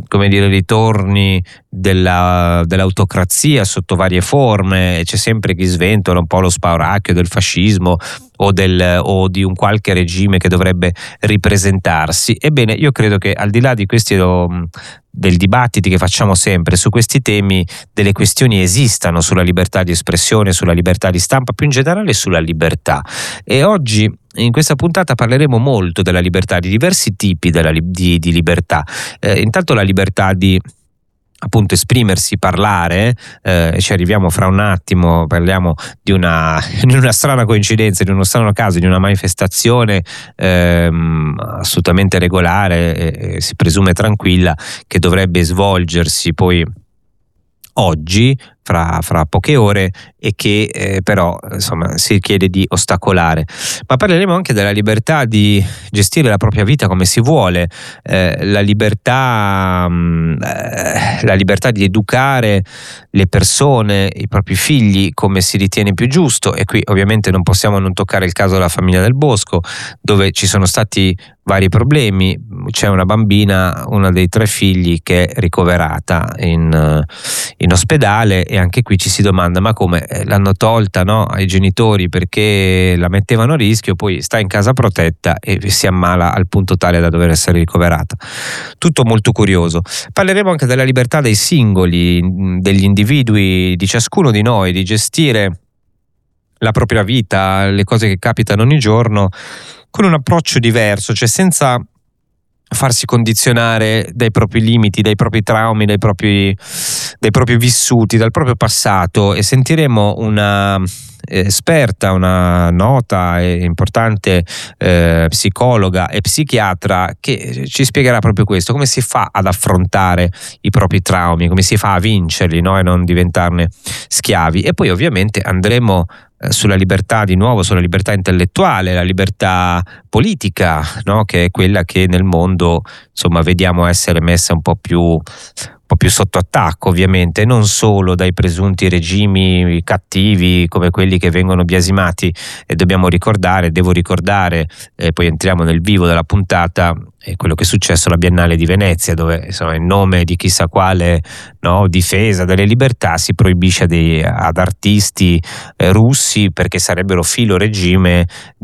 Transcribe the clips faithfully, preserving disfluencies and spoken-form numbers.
come dire, ritorni della, dell'autocrazia sotto varie forme, e c'è sempre chi sventola un po' lo spauracchio del fascismo o, del, o di un qualche regime che dovrebbe ripresentarsi. Ebbene, io credo che al di là di questi um, del dibattiti che facciamo sempre su questi temi, delle questioni esistano sulla libertà di espressione, sulla libertà di stampa, più in generale sulla libertà. E oggi in questa puntata parleremo molto della libertà, di diversi tipi della, di, di libertà. Eh, intanto la libertà di appunto esprimersi, parlare, eh, ci arriviamo fra un attimo, parliamo di una, di una strana coincidenza, di uno strano caso, di una manifestazione ehm, assolutamente regolare, e, e si presume tranquilla, che dovrebbe svolgersi poi oggi, fra, fra poche ore, e che eh, però insomma si chiede di ostacolare. Ma parleremo anche della libertà di gestire la propria vita come si vuole, eh, la libertà mh, eh, la libertà di educare le persone, i propri figli, come si ritiene più giusto. E qui ovviamente non possiamo non toccare il caso della famiglia Del Bosco, dove ci sono stati vari problemi. C'è una bambina, una dei tre figli, che è ricoverata in, in ospedale, e anche qui ci si domanda: ma come, l'hanno tolta, no, ai genitori perché la mettevano a rischio, poi sta in casa protetta e si ammala al punto tale da dover essere ricoverata. Tutto molto curioso. Parleremo anche della libertà dei singoli, degli individui, di ciascuno di noi, di gestire la propria vita, le cose che capitano ogni giorno, con un approccio diverso, cioè senza farsi condizionare dai propri limiti, dai propri traumi, dai propri, dai propri vissuti, dal proprio passato. E sentiremo una esperta, una nota e importante eh, psicologa e psichiatra, che ci spiegherà proprio questo: come si fa ad affrontare i propri traumi, come si fa a vincerli, no? E non diventarne schiavi. E poi ovviamente andremo sulla libertà, di nuovo sulla libertà intellettuale, la libertà politica, no? Che è quella che nel mondo insomma vediamo essere messa un po' più un po' più sotto attacco, ovviamente, non solo dai presunti regimi cattivi come quelli che vengono biasimati. E dobbiamo ricordare, devo ricordare, e poi entriamo nel vivo della puntata, è quello che è successo alla Biennale di Venezia, dove insomma in nome di chissà quale, no, difesa delle libertà si proibisce dei, ad artisti eh, russi, perché sarebbero filo regime,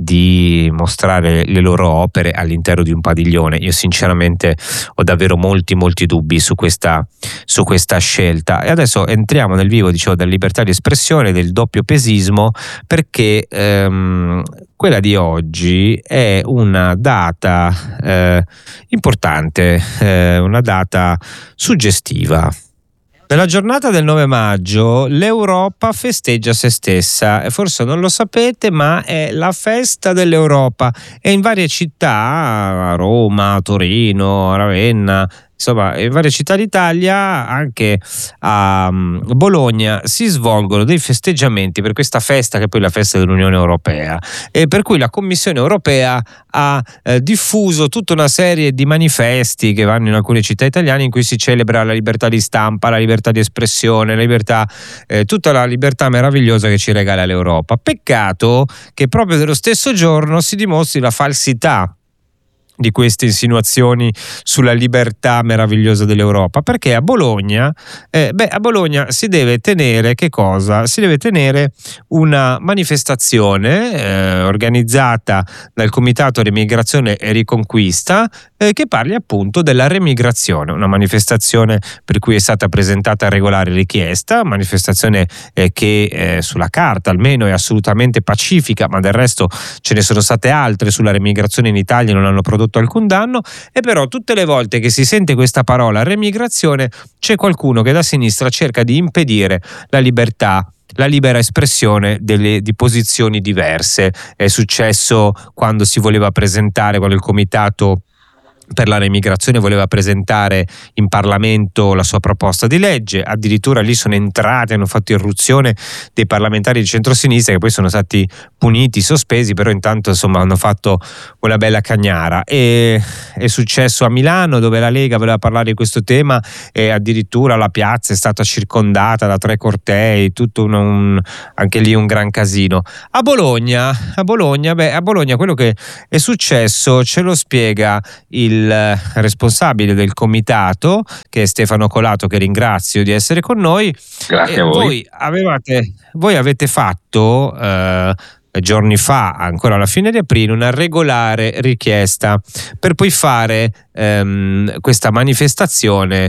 di mostrare le loro opere all'interno di un padiglione. Io sinceramente ho davvero molti molti dubbi su questa, su questa scelta. E adesso entriamo nel vivo, dicevo, della libertà di espressione, del doppio pesismo, perché ehm, quella di oggi è una data eh, importante, eh, una data suggestiva. Nella giornata del nove maggio l'Europa festeggia se stessa, e forse non lo sapete, ma è la festa dell'Europa, e in varie città, a Roma, a Torino, a Ravenna, insomma in varie città d'Italia, anche a Bologna, si svolgono dei festeggiamenti per questa festa, che è poi la festa dell'Unione Europea, e per cui la Commissione Europea ha eh, diffuso tutta una serie di manifesti che vanno in alcune città italiane, in cui si celebra la libertà di stampa, la libertà di espressione, la libertà, eh, tutta la libertà meravigliosa che ci regala l'Europa. Peccato che proprio dello stesso giorno si dimostri la falsità di queste insinuazioni sulla libertà meravigliosa dell'Europa, perché a Bologna eh, beh a Bologna si deve tenere che cosa? Si deve tenere una manifestazione eh, organizzata dal Comitato Remigrazione e Riconquista, eh, che parli appunto della remigrazione, una manifestazione per cui è stata presentata regolare richiesta, manifestazione eh, che eh, sulla carta almeno è assolutamente pacifica, ma del resto ce ne sono state altre sulla remigrazione in Italia, non hanno prodotto alcun danno. E però tutte le volte che si sente questa parola remigrazione, c'è qualcuno che da sinistra cerca di impedire la libertà, la libera espressione delle, di posizioni diverse. È successo quando si voleva presentare, quando il comitato per la remigrazione voleva presentare in Parlamento la sua proposta di legge, addirittura lì sono entrati, hanno fatto irruzione dei parlamentari di centrosinistra, che poi sono stati puniti, sospesi, però intanto insomma hanno fatto una bella cagnara. E è successo a Milano, dove la Lega voleva parlare di questo tema, e addirittura la piazza è stata circondata da tre cortei, tutto un, un, anche lì un gran casino. A Bologna, a Bologna, beh, a Bologna quello che è successo ce lo spiega il il responsabile del comitato, che è Stefano Colato, che ringrazio di essere con noi. Grazie e a voi. Voi, avevate, voi avete fatto eh, giorni fa, ancora alla fine di aprile, una regolare richiesta per poi fare ehm, questa manifestazione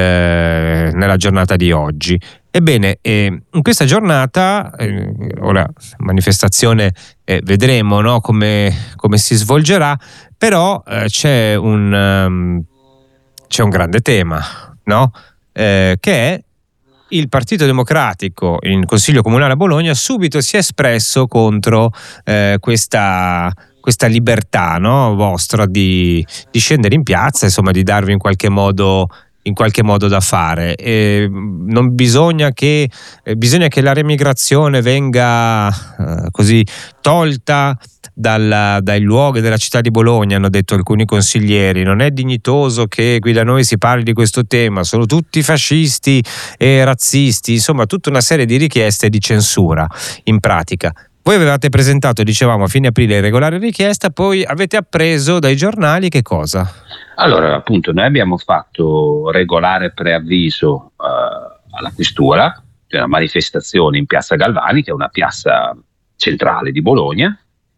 eh, nella giornata di oggi. Ebbene, eh, in questa giornata, eh, ora manifestazione eh, vedremo, no, come, come si svolgerà, però eh, c'è un um, c'è un grande tema, no? Eh, che è il Partito Democratico in Consiglio Comunale a Bologna subito si è espresso contro eh, questa, questa libertà, no, vostra di, di scendere in piazza, insomma di darvi in qualche modo in qualche modo da fare. E non bisogna che eh, bisogna che la remigrazione venga eh, così tolta dal, dai luoghi della città di Bologna, hanno detto alcuni consiglieri. Non è dignitoso che qui da noi si parli di questo tema, sono tutti fascisti e razzisti, insomma tutta una serie di richieste di censura in pratica. Voi avevate presentato, dicevamo, a fine aprile regolare richiesta, poi avete appreso dai giornali che cosa? Allora, appunto, noi abbiamo fatto regolare preavviso uh, alla questura di una manifestazione in Piazza Galvani, che è una piazza centrale di Bologna.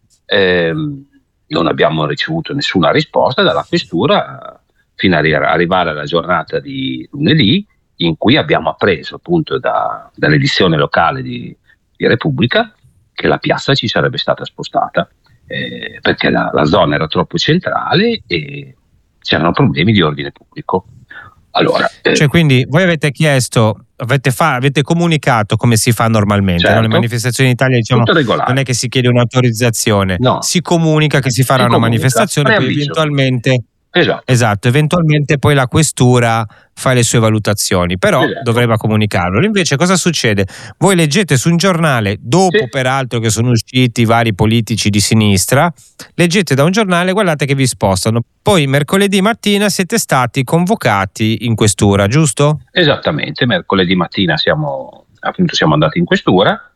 Eh, non abbiamo ricevuto nessuna risposta dalla questura uh, fino ad arrivare alla giornata di lunedì, in cui abbiamo appreso appunto da, dall'edizione locale di, di Repubblica che la piazza ci sarebbe stata spostata eh, perché la, la zona era troppo centrale e c'erano problemi di ordine pubblico. Allora, eh, cioè, quindi voi avete chiesto, avete, fa, avete comunicato come si fa normalmente, certo, no? Le manifestazioni in Italia, diciamo, non è che si chiede un'autorizzazione, no, si comunica che si farà si una comunica, manifestazione, poi eventualmente esatto. esatto, eventualmente poi la questura fa le sue valutazioni, però esatto. dovrebbe comunicarlo. Invece cosa succede? Voi leggete su un giornale, dopo sì. peraltro che sono usciti vari politici di sinistra, leggete da un giornale, guardate che vi spostano. Poi mercoledì mattina siete stati convocati in questura, giusto? Esattamente, mercoledì mattina siamo, appunto, siamo andati in questura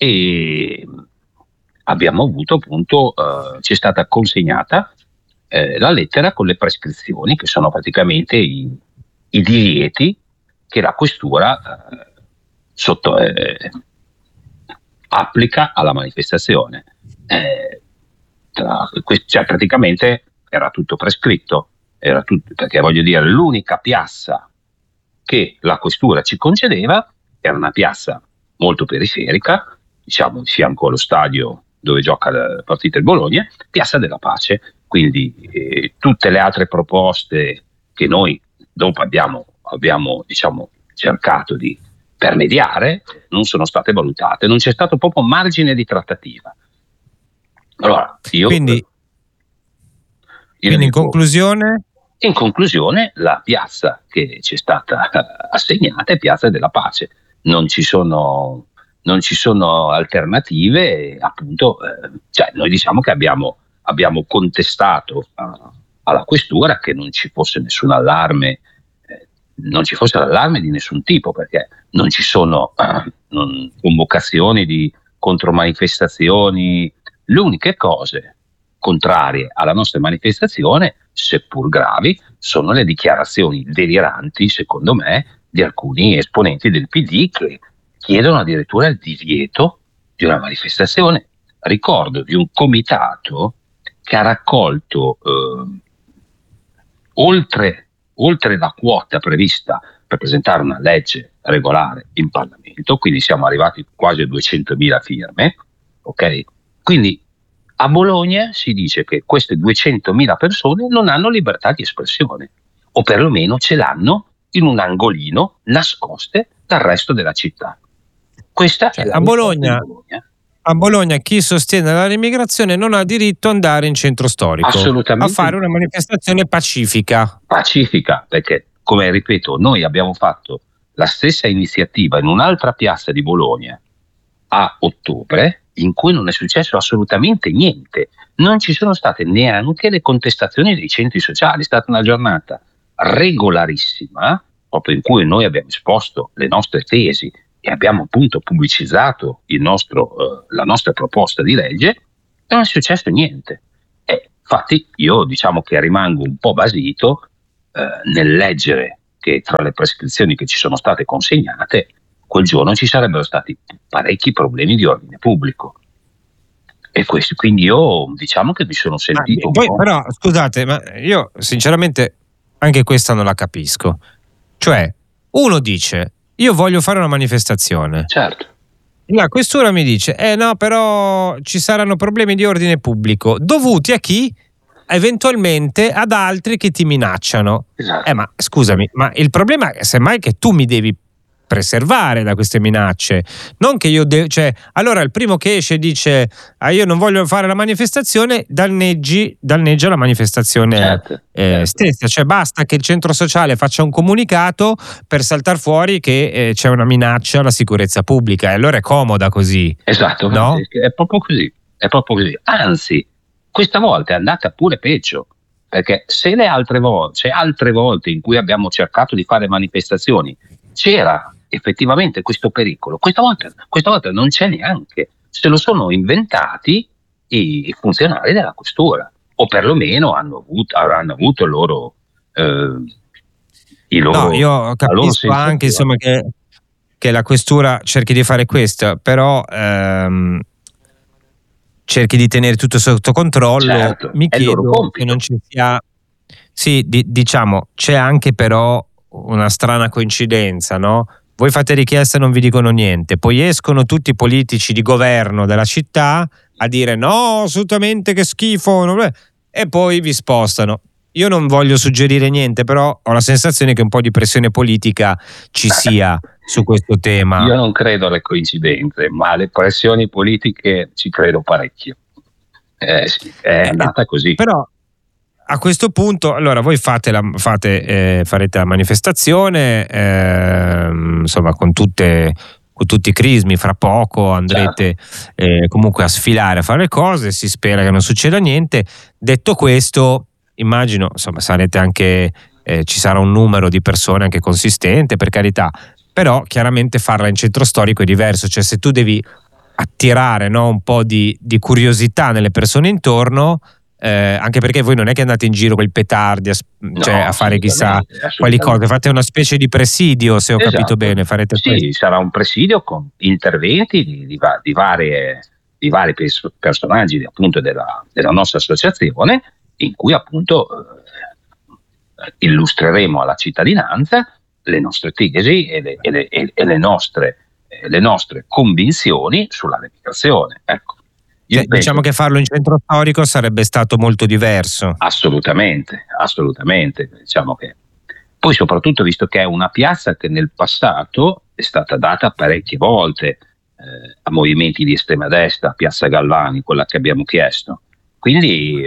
e abbiamo avuto appunto, eh, ci è stata consegnata eh, la lettera con le prescrizioni, che sono praticamente i, i divieti che la questura eh, sotto, eh, applica alla manifestazione. Eh, tra, cioè praticamente era tutto prescritto, era tutto, perché voglio dire, l'unica piazza che la questura ci concedeva era una piazza molto periferica, diciamo di fianco allo stadio dove gioca la partita del Bologna, Piazza della Pace. Quindi eh, tutte le altre proposte che noi dopo abbiamo, abbiamo diciamo, cercato di permediare non sono state valutate, non c'è stato proprio margine di trattativa. Allora, io, quindi, io quindi dico, in conclusione? In conclusione, la piazza che ci è stata assegnata è Piazza della Pace. Non ci sono, non ci sono alternative, appunto, eh, cioè noi diciamo che abbiamo, abbiamo contestato a, alla questura che non ci fosse nessun allarme, eh, non ci fosse allarme di nessun tipo, perché non ci sono eh, non, convocazioni di contromanifestazioni. Le uniche cose contrarie alla nostra manifestazione, seppur gravi, sono le dichiarazioni deliranti, secondo me, di alcuni esponenti del P D che chiedono addirittura il divieto di una manifestazione. Ricordo di un comitato che ha raccolto eh, oltre, oltre la quota prevista per presentare una legge regolare in Parlamento, quindi siamo arrivati quasi a duecentomila firme, ok? Quindi a Bologna si dice che queste duecentomila persone non hanno libertà di espressione, o perlomeno ce l'hanno in un angolino, nascoste dal resto della città. Questa cioè, è la a Bologna, Bologna. A Bologna chi sostiene la immigrazione non ha diritto ad andare in centro storico Assolutamente. a fare una manifestazione pacifica. Pacifica, perché, come ripeto, noi abbiamo fatto la stessa iniziativa in un'altra piazza di Bologna a ottobre, in cui non è successo assolutamente niente. Non ci sono state neanche le contestazioni dei centri sociali. È stata una giornata regolarissima, proprio in cui noi abbiamo esposto le nostre tesi e abbiamo appunto pubblicizzato il nostro, eh, la nostra proposta di legge, e non è successo niente. E infatti io diciamo che rimango un po' basito eh, nel leggere che tra le prescrizioni che ci sono state consegnate quel giorno ci sarebbero stati parecchi problemi di ordine pubblico. E questo, quindi io diciamo che mi sono sentito ah, poi, un po'. Però scusate, ma io sinceramente anche questa non la capisco. Cioè, uno dice io voglio fare una manifestazione, certo, la questura mi dice eh no, però ci saranno problemi di ordine pubblico dovuti a chi? Eventualmente ad altri che ti minacciano. esatto. Eh ma scusami, ma il problema è semmai che tu mi devi preservare da queste minacce, non che io devo, cioè, allora il primo che esce e dice ah io non voglio fare la manifestazione, danneggi, danneggia la manifestazione certo, eh, certo. stessa, cioè basta che il centro sociale faccia un comunicato per saltar fuori che eh, c'è una minaccia alla sicurezza pubblica, e allora è comoda così. Esatto, no? È proprio così, è proprio così. Anzi, questa volta è andata pure peggio, perché se le altre volte, se altre volte in cui abbiamo cercato di fare manifestazioni c'era effettivamente questo pericolo, questa volta, questa volta non c'è neanche, se lo sono inventati i, i funzionari della questura, o perlomeno hanno avuto, avranno avuto il loro, eh, i loro, no, io capisco anche insomma che, che la questura cerchi di fare questo, però ehm, cerchi di tenere tutto sotto controllo. Certo, mi chiedo che non ci sia, sì, di, diciamo c'è anche però una strana coincidenza, no? Voi fate richiesta e non vi dicono niente, poi escono tutti i politici di governo della città a dire no, assolutamente che schifo, e poi vi spostano. Io non voglio suggerire niente, però ho la sensazione che un po' di pressione politica ci sia su questo tema. Io non credo alle coincidenze, ma alle pressioni politiche ci credo parecchio. Eh, sì, è andata così. Però a questo punto, allora voi fate la, fate, eh, farete la manifestazione, eh, insomma con tutte con tutti i crismi, fra poco andrete certo. eh, comunque a sfilare, a fare le cose, si spera che non succeda niente. Detto questo, immagino insomma sarete anche eh, ci sarà un numero di persone anche consistente, per carità, però chiaramente farla in centro storico è diverso, cioè se tu devi attirare, no, un po' di, di curiosità nelle persone intorno, Eh, anche perché voi non è che andate in giro con i petardi a, cioè, no, a fare chissà assolutamente. quali cose, fate una specie di presidio, se ho esatto. capito bene. Farete sì, questo. Sarà un presidio con interventi di, di, di, varie, di vari personaggi appunto della, della nostra associazione, in cui appunto eh, illustreremo alla cittadinanza le nostre tesi e le, e le, e le, nostre, eh, le nostre convinzioni sulla legislazione. Ecco. Cioè, diciamo che farlo in centro storico sarebbe stato molto diverso. Assolutamente, assolutamente. Diciamo che poi soprattutto visto che è una piazza che nel passato è stata data parecchie volte eh, a movimenti di estrema destra, Piazza Galvani, quella che abbiamo chiesto. Quindi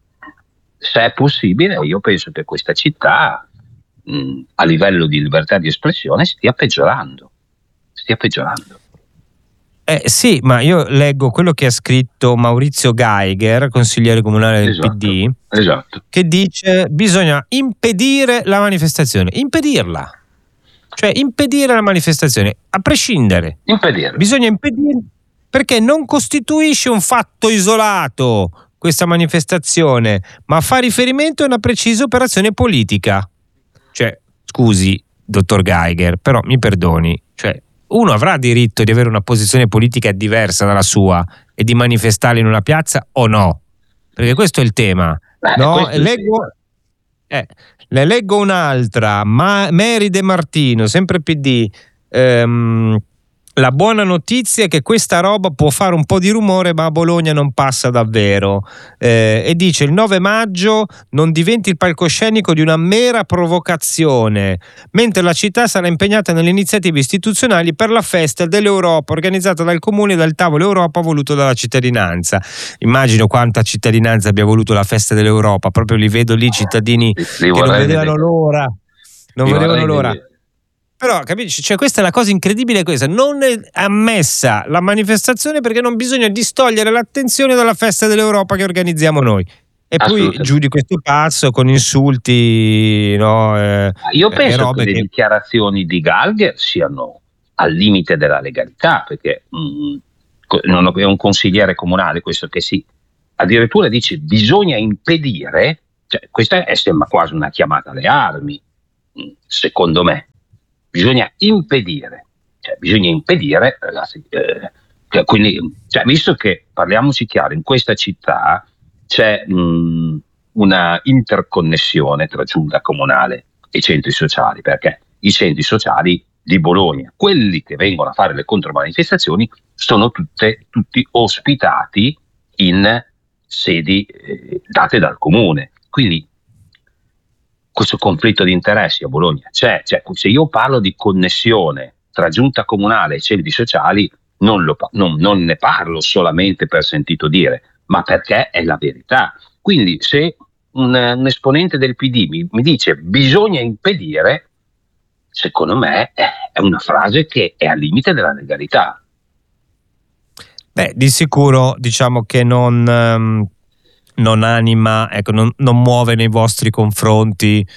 se è possibile io penso che questa città mh, a livello di libertà di espressione stia peggiorando, stia peggiorando. Eh, sì, ma io leggo quello che ha scritto Maurizio Geiger, consigliere comunale del esatto, P D, esatto. che dice bisogna impedire la manifestazione, impedirla, cioè impedire la manifestazione, a prescindere. Impedirla. Bisogna impedire perché non costituisce un fatto isolato questa manifestazione, ma fa riferimento a una precisa operazione politica. Cioè, scusi, dottor Geiger, però mi perdoni, cioè uno avrà diritto di avere una posizione politica diversa dalla sua e di manifestarla in una piazza o no? Perché questo è il tema. Beh, no? Leggo, eh, le leggo un'altra, Ma, Mary De Martino, sempre P D. Ehm, la buona notizia è che questa roba può fare un po' di rumore, ma a Bologna non passa davvero. Eh, e dice il nove maggio non diventi il palcoscenico di una mera provocazione, mentre la città sarà impegnata nelle iniziative istituzionali per la festa dell'Europa organizzata dal Comune e dal tavolo Europa voluto dalla cittadinanza. Immagino quanta cittadinanza abbia voluto la festa dell'Europa, proprio li vedo lì cittadini li, li che non vedevano vedere. l'ora, non li vedevano l'ora. Vedere. Però capisci, cioè questa è la cosa incredibile, questa non è ammessa la manifestazione perché non bisogna distogliere l'attenzione dalla festa dell'Europa che organizziamo noi. E poi giù di questo passo con insulti, no, eh, io penso robe che le che... dichiarazioni di Geiger siano al limite della legalità, perché mh, non è un consigliere comunale questo che si addirittura dice bisogna impedire, cioè, questa è, sembra quasi una chiamata alle armi, secondo me. Bisogna impedire, cioè, bisogna impedire, ragazzi, eh, quindi, cioè, visto che, parliamoci chiaro, in questa città c'è mh, una interconnessione tra giunta comunale e centri sociali, perché i centri sociali di Bologna, quelli che vengono a fare le contromanifestazioni, sono tutte, tutti ospitati in sedi eh, date dal comune. Quindi questo conflitto di interessi a Bologna c'è, cioè, se io parlo di connessione tra giunta comunale e centri sociali, non, lo, non, non ne parlo solamente per sentito dire, ma perché è la verità. Quindi se un, un esponente del P D mi, mi dice bisogna impedire, secondo me è una frase che è al limite della legalità. Beh, di sicuro diciamo che non, um, non anima, ecco, non, non muove nei vostri confronti,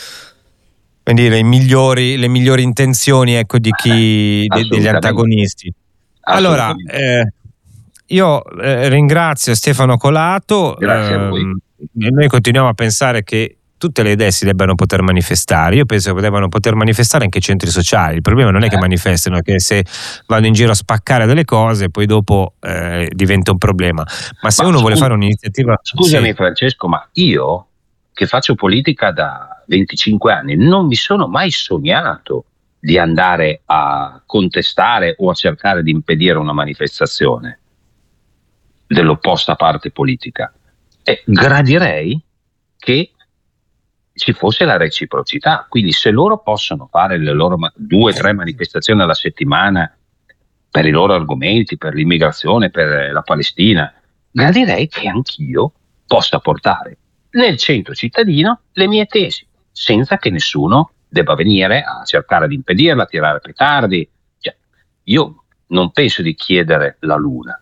come dire, i migliori, le migliori intenzioni, ecco, di chi, de, degli antagonisti. Allora, eh, io eh, ringrazio Stefano Colato. Grazie a voi. Eh, noi continuiamo a pensare che tutte le idee si debbano poter manifestare. Io penso che debbano poter manifestare anche i centri sociali. Il problema non è che manifestano, è che se vanno in giro a spaccare delle cose poi dopo eh, diventa un problema. Ma se ma uno scu- vuole fare un'iniziativa... Scusami sì. Francesco, ma io che faccio politica da venticinque anni non mi sono mai sognato di andare a contestare o a cercare di impedire una manifestazione dell'opposta parte politica. E gradirei che ci fosse la reciprocità, quindi se loro possono fare le loro ma- due o tre manifestazioni alla settimana per i loro argomenti, per l'immigrazione, per la Palestina, gradirei che anch'io possa portare nel centro cittadino le mie tesi, senza che nessuno debba venire a cercare di impedirla, a tirare petardi. Cioè, io non penso di chiedere la luna,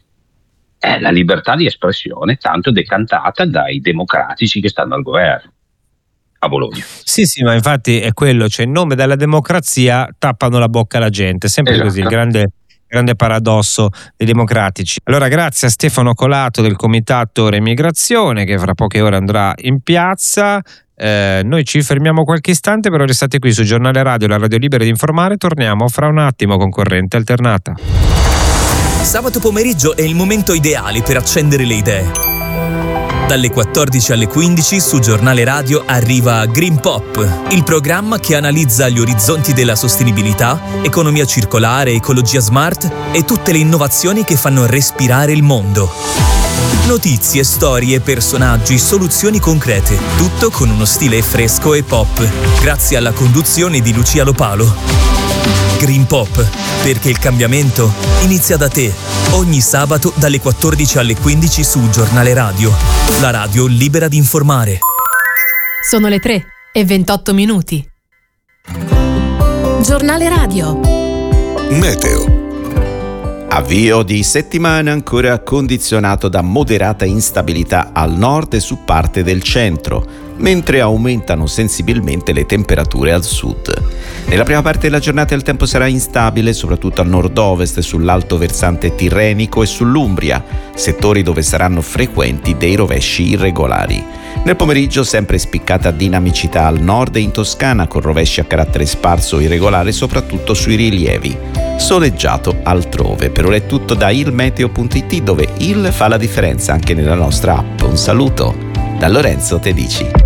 è la libertà di espressione tanto decantata dai democratici che stanno al governo a Bologna. Sì, sì, ma infatti è quello, cioè in nome della democrazia tappano la bocca alla gente, sempre esatto. Così, il grande, grande paradosso dei democratici. Allora grazie a Stefano Colato del Comitato Remigrazione che fra poche ore andrà in piazza. Eh, noi ci fermiamo qualche istante, però restate qui su Giornale Radio, la radio libera di informare. Torniamo fra un attimo con Corrente Alternata. Sabato pomeriggio è il momento ideale per accendere le idee. Dalle quattordici alle quindici su Giornale Radio arriva Green Pop, il programma che analizza gli orizzonti della sostenibilità, economia circolare, ecologia smart e tutte le innovazioni che fanno respirare il mondo. Notizie, storie, personaggi, soluzioni concrete, tutto con uno stile fresco e pop, grazie alla conduzione di Lucia Lopalo. Green Pop, perché il cambiamento inizia da te. Ogni sabato dalle quattordici alle quindici su Giornale Radio, la radio libera di informare. Sono le tre e ventotto minuti. Giornale Radio. Meteo. Avvio di settimana ancora condizionato da moderata instabilità al nord e su parte del centro, mentre aumentano sensibilmente le temperature al sud. Nella prima parte della giornata il tempo sarà instabile, soprattutto a nord-ovest, sull'alto versante tirrenico e sull'Umbria, settori dove saranno frequenti dei rovesci irregolari. Nel pomeriggio sempre spiccata dinamicità al nord e in Toscana, con rovesci a carattere sparso o irregolare soprattutto sui rilievi. Soleggiato altrove. Per ora è tutto da ilmeteo punto it, dove il fa la differenza anche nella nostra app. Un saluto da Lorenzo Tedici.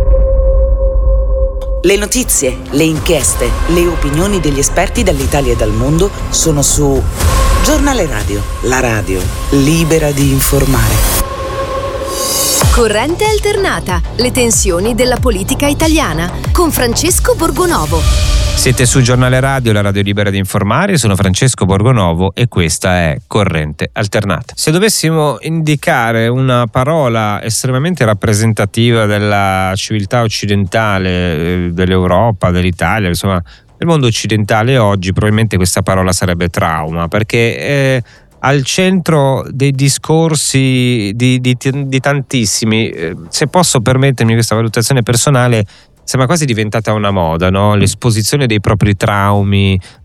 Le notizie, le inchieste, le opinioni degli esperti dall'Italia e dal mondo sono su Giornale Radio, la radio libera di informare. Corrente Alternata, le tensioni della politica italiana, con Francesco Borgonovo. Siete su Giornale Radio, la radio libera di informare. Sono Francesco Borgonovo e questa è Corrente Alternata. Se dovessimo indicare una parola estremamente rappresentativa della civiltà occidentale, dell'Europa, dell'Italia, insomma del mondo occidentale oggi, probabilmente questa parola sarebbe trauma, perché è al centro dei discorsi di, di, di tantissimi. Se posso permettermi questa valutazione personale, sembra quasi diventata una moda, no? L'esposizione dei propri traumi,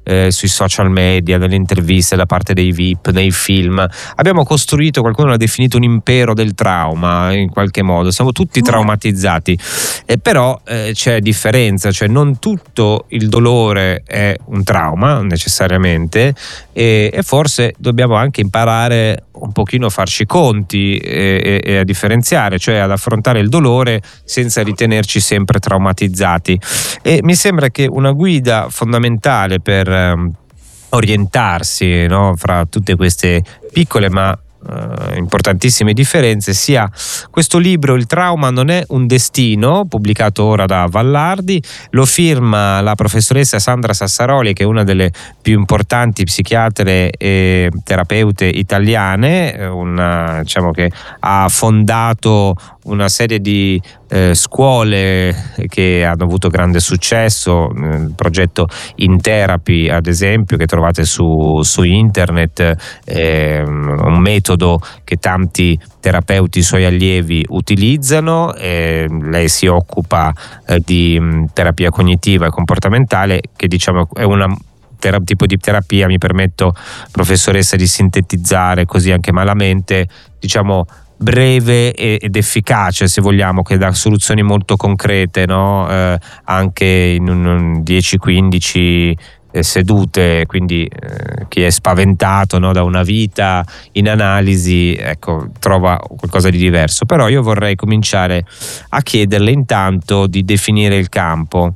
eh, sui social media, nelle interviste da parte dei V I P, nei film. Abbiamo costruito, qualcuno l'ha definito un impero del trauma in qualche modo, siamo tutti traumatizzati, eh, però eh, c'è differenza, cioè non tutto il dolore è un trauma necessariamente, e, e forse dobbiamo anche imparare un pochino a farci conti e, e, e a differenziare, cioè ad affrontare il dolore senza ritenerci sempre traumatizzati. E mi sembra che una guida fondamentale per um, orientarsi, no, fra tutte queste piccole ma Uh, importantissime differenze sia questo libro Il trauma non è un destino, pubblicato ora da Vallardi. Lo firma la professoressa Sandra Sassaroli, che è una delle più importanti psichiatre e terapeute italiane, una, diciamo che ha fondato una serie di eh, scuole che hanno avuto grande successo, il progetto In Therapy ad esempio, che trovate su, su internet, eh, un metodo che tanti terapeuti suoi allievi utilizzano. Eh, lei si occupa eh, di mh, terapia cognitiva e comportamentale, che diciamo è una ter- tipo di terapia, mi permetto, professoressa, di sintetizzare così anche malamente, diciamo breve ed efficace, se vogliamo, che dà soluzioni molto concrete, no? Eh, anche in un dieci quindici eh, sedute, quindi eh, chi è spaventato, no, da una vita in analisi, ecco, trova qualcosa di diverso. Però io vorrei cominciare a chiederle intanto di definire il campo,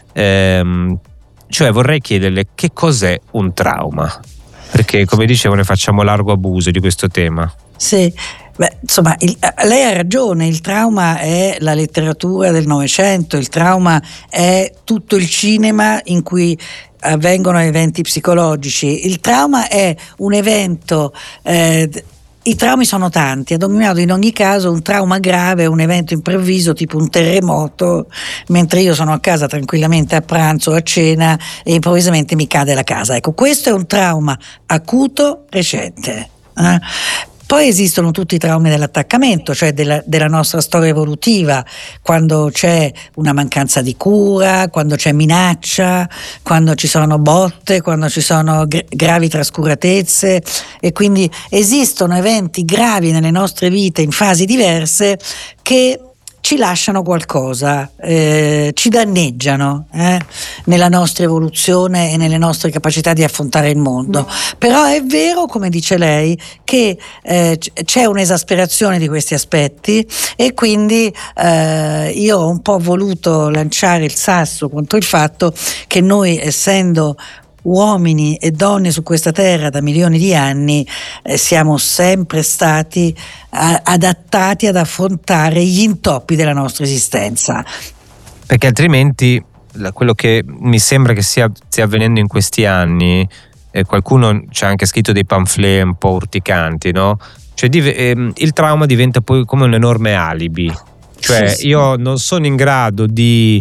ehm, cioè vorrei chiederle che cos'è un trauma, perché come dicevo ne facciamo largo abuso di questo tema. Sì. Beh, insomma, il, lei ha ragione, il trauma è la letteratura del Novecento, il trauma è tutto il cinema in cui avvengono eventi psicologici. Il trauma è un evento, eh, i traumi sono tanti, ad ogni modo, in ogni caso un trauma grave è un evento improvviso tipo un terremoto, mentre io sono a casa tranquillamente a pranzo o a cena e improvvisamente mi cade la casa. Ecco, questo è un trauma acuto recente. Eh? Poi esistono tutti i traumi dell'attaccamento, cioè della, della nostra storia evolutiva, quando c'è una mancanza di cura, quando c'è minaccia, quando ci sono botte, quando ci sono gra- gravi trascuratezze, e quindi esistono eventi gravi nelle nostre vite in fasi diverse che ci lasciano qualcosa, eh, ci danneggiano eh, nella nostra evoluzione e nelle nostre capacità di affrontare il mondo. Però è vero, come dice lei, che eh, c'è un'esasperazione di questi aspetti, e quindi eh, io ho un po' voluto lanciare il sasso contro il fatto che noi, essendo uomini e donne su questa terra da milioni di anni, eh, siamo sempre stati a, adattati ad affrontare gli intoppi della nostra esistenza. Perché altrimenti quello che mi sembra che sia, stia avvenendo in questi anni, eh, qualcuno ci ha anche scritto dei pamphlet un po' urticanti, no? Cioè div- ehm, il trauma diventa poi come un enorme alibi, cioè sì, sì. Io non sono in grado di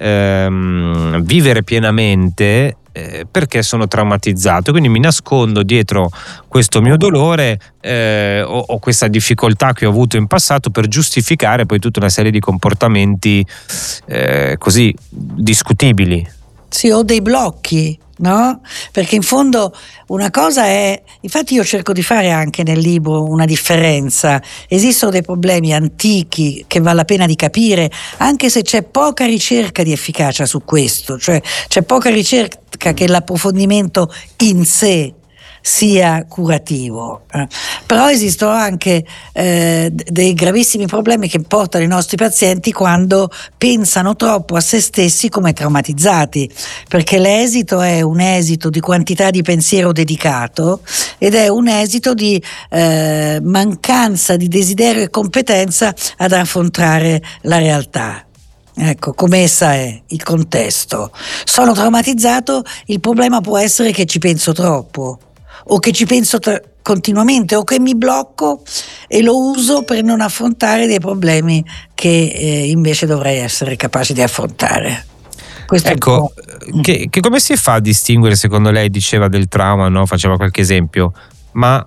ehm, vivere pienamente perché sono traumatizzato, quindi mi nascondo dietro questo mio dolore eh, o, o questa difficoltà che ho avuto in passato per giustificare poi tutta una serie di comportamenti eh, così discutibili. Sì, o dei blocchi, no? Perché in fondo una cosa è, infatti io cerco di fare anche nel libro una differenza. Esistono dei problemi antichi che vale la pena di capire, anche se c'è poca ricerca di efficacia su questo, cioè c'è poca ricerca che l'approfondimento in sé sia curativo, eh. Però esistono anche eh, dei gravissimi problemi che portano i nostri pazienti quando pensano troppo a se stessi come traumatizzati, perché l'esito è un esito di quantità di pensiero dedicato ed è un esito di eh, mancanza di desiderio e competenza ad affrontare la realtà. Ecco, come essa è, il contesto. Sono traumatizzato, il problema può essere che ci penso troppo, o che ci penso tra- continuamente, o che mi blocco e lo uso per non affrontare dei problemi che eh, invece dovrei essere capace di affrontare. Questo ecco, che, che come si fa a distinguere, secondo lei, diceva del trauma, no? Faceva qualche esempio, ma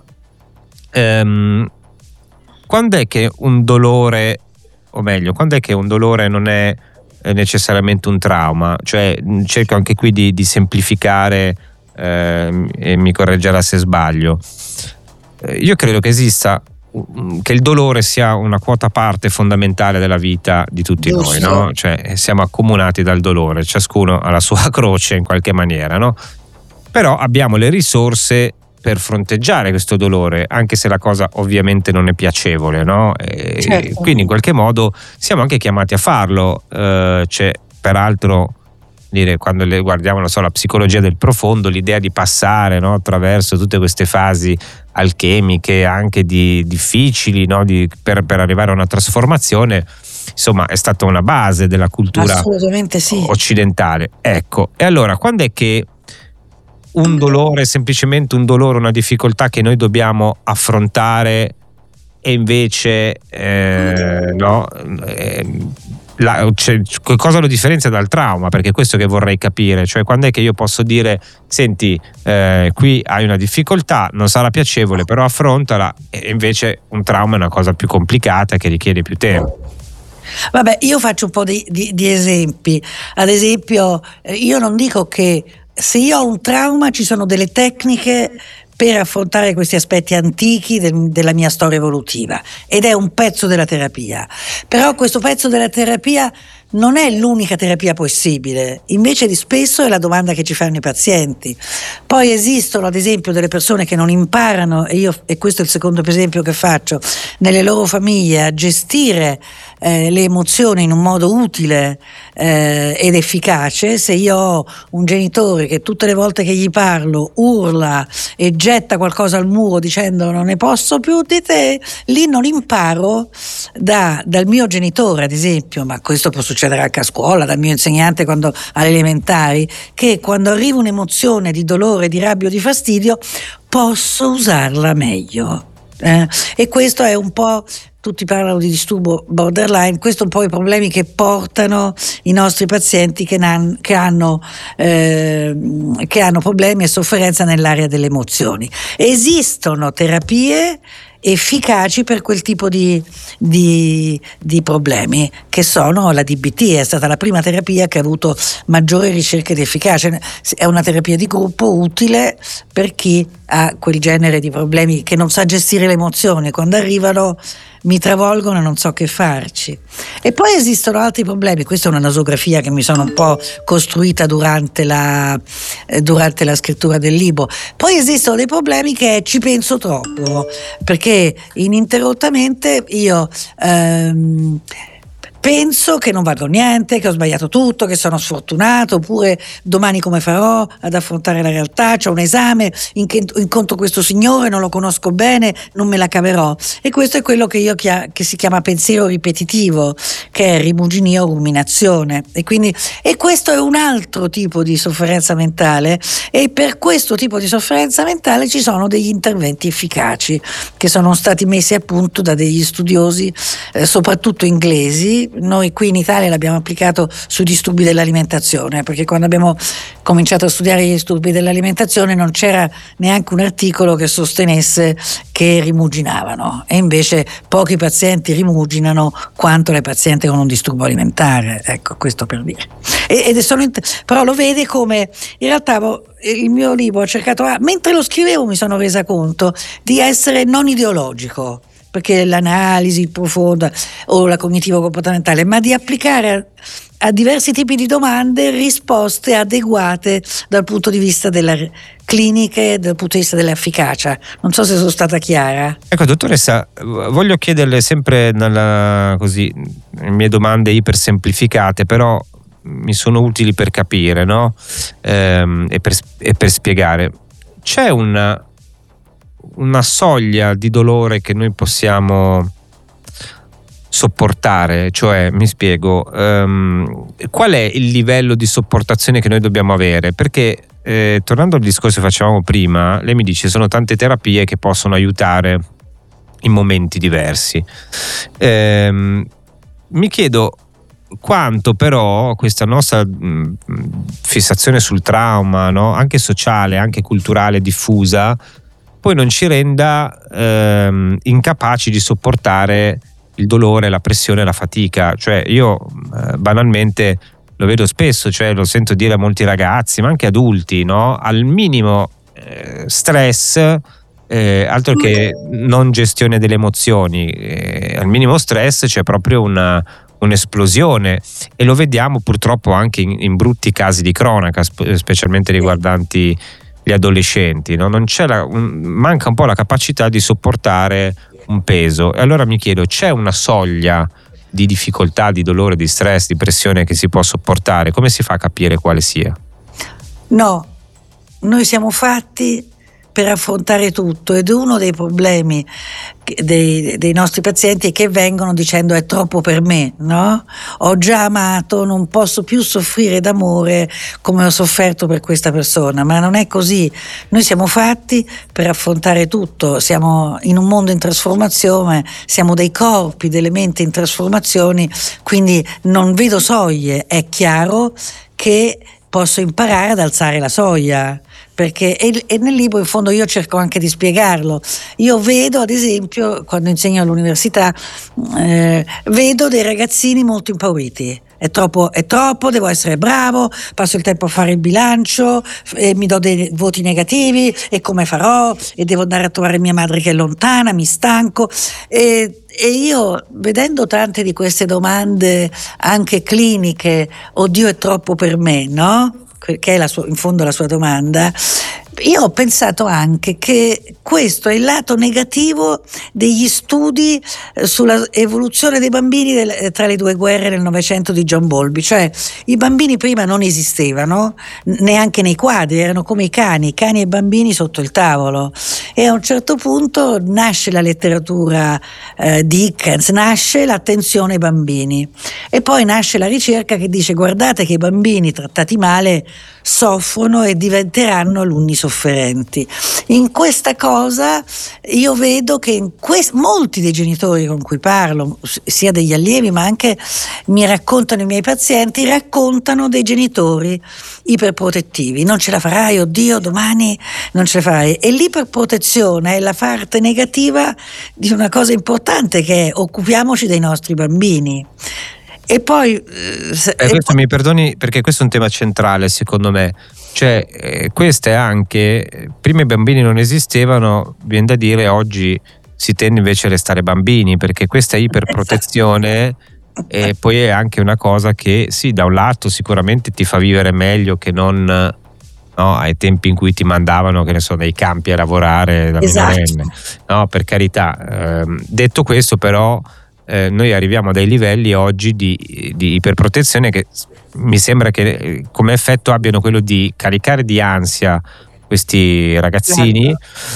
ehm, quando è che un dolore, o meglio, quando è che un dolore non è necessariamente un trauma? Cioè cerco anche qui di, di semplificare eh, e mi correggerà se sbaglio. Eh, io credo che esista, che il dolore sia una quota parte fondamentale della vita di tutti Giusto. Noi, no? Cioè siamo accomunati dal dolore, ciascuno ha la sua croce in qualche maniera, no? Però abbiamo le risorse per fronteggiare questo dolore, anche se la cosa ovviamente non è piacevole, no? E certo. Quindi in qualche modo siamo anche chiamati a farlo. Eh, c'è peraltro, dire, quando le guardiamo, non so, la psicologia del profondo, l'idea di passare, no, attraverso tutte queste fasi alchemiche anche di, difficili, no, di, per, per arrivare a una trasformazione, insomma è stata una base della cultura assolutamente sì. occidentale. Ecco, e allora quando è che un dolore, semplicemente un dolore, una difficoltà che noi dobbiamo affrontare e invece eh, no, eh, la, cioè, cosa lo differenzia dal trauma? Perché è questo che vorrei capire, cioè quando è che io posso dire senti, eh, qui hai una difficoltà, non sarà piacevole, però affrontala, e invece un trauma è una cosa più complicata che richiede più tempo. Vabbè, io faccio un po' di, di, di esempi. Ad esempio, io non dico che se io ho un trauma ci sono delle tecniche per affrontare questi aspetti antichi del, della mia storia evolutiva, ed è un pezzo della terapia. Però questo pezzo della terapia non è l'unica terapia possibile, invece di spesso è la domanda che ci fanno i pazienti. Poi esistono ad esempio delle persone che non imparano, e io, e questo è il secondo esempio che faccio, nelle loro famiglie a gestire eh, le emozioni in un modo utile eh, ed efficace. Se io ho un genitore che tutte le volte che gli parlo urla e getta qualcosa al muro dicendo non ne posso più di te, lì non imparo da, dal mio genitore ad esempio, ma questo può succedere anche a scuola, dal mio insegnante quando alle elementari, che quando arriva un'emozione di dolore, di rabbia o di fastidio posso usarla meglio. Eh? E questo è un po', tutti parlano di disturbo borderline, questo è un po' i problemi che portano i nostri pazienti che, nan, che, hanno, eh, che hanno problemi e sofferenza nell'area delle emozioni. Esistono terapie efficaci per quel tipo di, di, di problemi, che sono la D B T, è stata la prima terapia che ha avuto maggiore ricerca di efficacia, è una terapia di gruppo utile per chi ha quel genere di problemi, che non sa gestire le emozioni, quando arrivano mi travolgono e non so che farci. E poi esistono altri problemi, questa è una nosografia che mi sono un po' costruita durante la, eh, durante la scrittura del libro. Poi esistono dei problemi che ci penso troppo, perché ininterrottamente io ehm, penso che non valgo niente, che ho sbagliato tutto, che sono sfortunato, oppure domani come farò ad affrontare la realtà, c'ho un esame, incontro questo signore, non lo conosco bene, non me la caverò. E questo è quello che io chia- che si chiama pensiero ripetitivo, che è rimuginio o ruminazione. E quindi e questo è un altro tipo di sofferenza mentale, e per questo tipo di sofferenza mentale ci sono degli interventi efficaci che sono stati messi a punto da degli studiosi, eh, soprattutto inglesi. Noi qui in Italia l'abbiamo applicato sui disturbi dell'alimentazione, perché quando abbiamo cominciato a studiare gli disturbi dell'alimentazione non c'era neanche un articolo che sostenesse che rimuginavano, e invece pochi pazienti rimuginano quanto le pazienti con un disturbo alimentare, ecco, questo per dire. Ed è solo int- però lo vede come, in realtà il mio libro ho cercato, ah, mentre lo scrivevo mi sono resa conto di essere non ideologico, perché l'analisi profonda o la cognitivo-comportamentale, ma di applicare a, a diversi tipi di domande risposte adeguate dal punto di vista della clinica e dal punto di vista dell'efficacia. Non so se sono stata chiara. Ecco, dottoressa, voglio chiederle sempre nella, così, le mie domande ipersemplificate, però mi sono utili per capire, no? Ehm, e, per, e per spiegare. C'è una una soglia di dolore che noi possiamo sopportare, cioè, mi spiego, um, qual è il livello di sopportazione che noi dobbiamo avere? Perché eh, tornando al discorso che facevamo prima, lei mi dice sono tante terapie che possono aiutare in momenti diversi. Ehm, mi chiedo quanto però questa nostra mh, fissazione sul trauma, no? Anche sociale, anche culturale, diffusa, poi non ci renda ehm, incapaci di sopportare il dolore, la pressione, la fatica. Cioè io eh, banalmente lo vedo spesso, cioè lo sento dire a molti ragazzi, ma anche adulti, no? Al minimo eh, stress, eh, altro che non gestione delle emozioni, eh, al minimo stress c'è proprio una, un'esplosione, e lo vediamo purtroppo anche in, in brutti casi di cronaca, sp- specialmente riguardanti gli adolescenti, no? Non c'è la, un, manca un po' la capacità di sopportare un peso, e allora mi chiedo, c'è una soglia di difficoltà, di dolore, di stress, di pressione che si può sopportare? Come si fa a capire quale sia? No, noi siamo fatti per affrontare tutto, ed uno dei problemi dei, dei nostri pazienti è che vengono dicendo è troppo per me, no? Ho già amato, non posso più soffrire d'amore come ho sofferto per questa persona, ma non è così. Noi siamo fatti per affrontare tutto, siamo in un mondo in trasformazione, siamo dei corpi, delle menti in trasformazioni, quindi non vedo soglie. È chiaro che posso imparare ad alzare la soglia, perché e, e nel libro in fondo io cerco anche di spiegarlo. Io vedo, ad esempio, quando insegno all'università, eh, vedo dei ragazzini molto impauriti. È troppo, è troppo, devo essere bravo, passo il tempo a fare il bilancio e mi do dei voti negativi, e come farò, e devo andare a trovare mia madre che è lontana, mi stanco. E, e io, vedendo tante di queste domande anche cliniche, oddio è troppo per me, no? Che è la sua, in fondo la sua domanda, io ho pensato anche che questo è il lato negativo degli studi sulla evoluzione dei bambini del, tra le due guerre nel Novecento di John Bowlby. Cioè, i bambini prima non esistevano neanche nei quadri, erano come i cani, cani e bambini sotto il tavolo, e a un certo punto nasce la letteratura eh, Dickens, nasce l'attenzione ai bambini, e poi nasce la ricerca che dice guardate che i bambini trattati male soffrono e diventeranno alunni sofferenti. In questa cosa io vedo che in quest- molti dei genitori con cui parlo, sia degli allievi ma anche mi raccontano i miei pazienti, raccontano dei genitori iperprotettivi. Non ce la farai, oddio, domani non ce la farai. E l'iperprotezione è la parte negativa di una cosa importante, che è occupiamoci dei nostri bambini. E poi eh, eh, questo e mi perdoni, perché questo è un tema centrale secondo me, cioè eh, questo è anche, prima i bambini non esistevano, viene da dire oggi si tende invece a restare bambini, perché questa iperprotezione e poi è anche una cosa che sì, da un lato sicuramente ti fa vivere meglio che non, no, ai tempi in cui ti mandavano, che ne so, nei campi a lavorare da minorenne, esatto. No, per carità. Eh, detto questo però Eh, noi arriviamo a dei livelli oggi di, di iperprotezione che mi sembra che come effetto abbiano quello di caricare di ansia questi ragazzini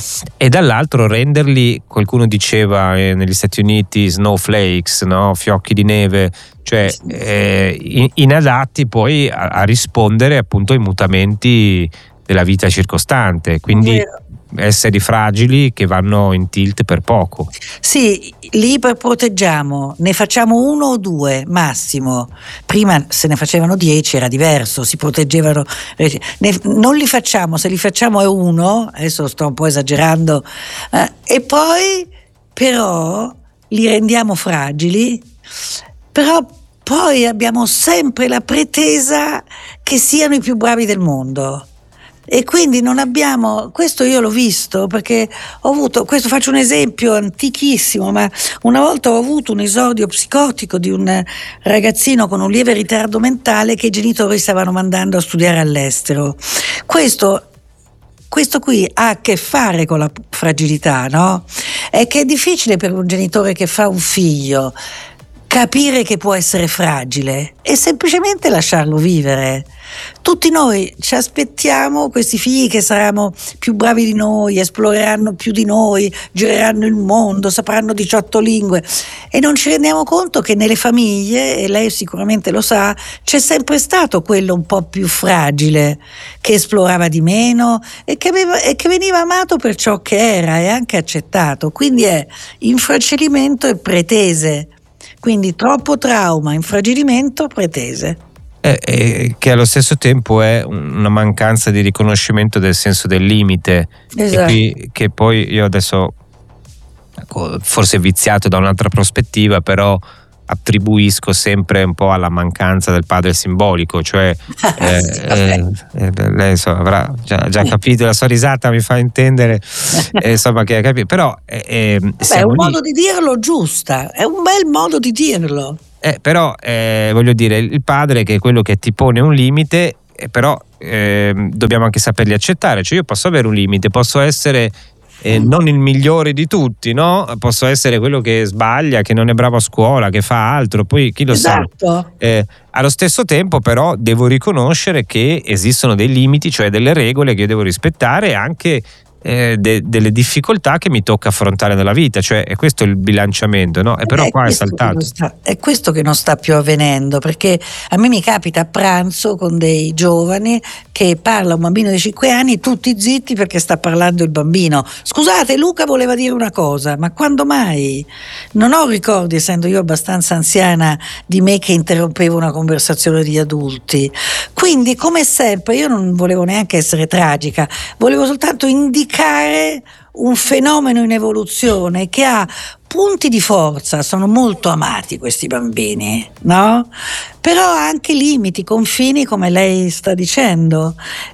e dall'altro renderli, qualcuno diceva eh, negli Stati Uniti, snowflakes, no? Fiocchi di neve, cioè eh, inadatti poi a, a rispondere appunto ai mutamenti della vita circostante, quindi esseri fragili che vanno in tilt per poco. Sì, li iperproteggiamo, ne facciamo uno o due massimo. Prima se ne facevano dieci era diverso, si proteggevano. Ne, non li facciamo, se li facciamo è uno, adesso sto un po' esagerando, eh, e poi però li rendiamo fragili, però poi abbiamo sempre la pretesa che siano i più bravi del mondo. E quindi non abbiamo, questo io l'ho visto perché ho avuto, questo faccio un esempio antichissimo, ma una volta ho avuto un esordio psicotico di un ragazzino con un lieve ritardo mentale che i genitori stavano mandando a studiare all'estero. Questo Questo qui ha a che fare con la fragilità, no? È che è difficile per un genitore che fa un figlio capire che può essere fragile e semplicemente lasciarlo vivere. Tutti noi ci aspettiamo questi figli che saranno più bravi di noi, esploreranno più di noi, gireranno il mondo, sapranno diciotto lingue, e non ci rendiamo conto che nelle famiglie, e lei sicuramente lo sa, c'è sempre stato quello un po' più fragile, che esplorava di meno e che, aveva, e che veniva amato per ciò che era e anche accettato. Quindi è infracilimento e pretese. Quindi troppo trauma, infragilimento, pretese. Eh, eh, che allo stesso tempo è una mancanza di riconoscimento del senso del limite. Esatto. E qui, che poi io adesso, forse viziato da un'altra prospettiva, però attribuisco sempre un po' alla mancanza del padre simbolico, cioè eh, Sì, eh, eh, lei insomma, avrà già, già capito, la sua risata mi fa intendere eh, insomma che ha capito, però eh, eh, Beh, è un lì. modo di dirlo giusta, è un bel modo di dirlo. Eh, però eh, voglio dire, il padre che è quello che ti pone un limite, eh, però eh, dobbiamo anche saperli accettare, cioè io posso avere un limite, posso essere eh, non il migliore di tutti, no? Posso essere quello che sbaglia, che non è bravo a scuola, che fa altro, poi chi lo esatto. sa. Eh, allo stesso tempo però devo riconoscere che esistono dei limiti, cioè delle regole che io devo rispettare, anche eh, de- delle difficoltà che mi tocca affrontare nella vita, cioè è questo il bilanciamento, no? E però è qua è saltato. Sta, è questo che non sta più avvenendo, perché a me mi capita a pranzo con dei giovani che parla un bambino di cinque anni, tutti zitti perché sta parlando il bambino. Scusate, Luca voleva dire una cosa, ma quando mai? Non ho ricordi, essendo io abbastanza anziana, di me che interrompevo una conversazione di adulti. Quindi, come sempre, io non volevo neanche essere tragica, volevo soltanto indicare un fenomeno in evoluzione che ha punti di forza, sono molto amati questi bambini, no? Però ha anche limiti, confini, come lei sta dicendo,